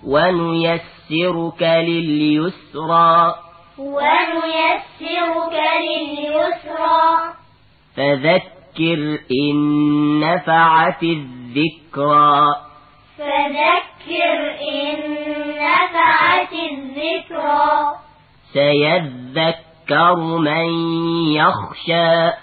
ونيسرك لليسرى فذكر إن نفعت الذكرى سيذكر من يخشى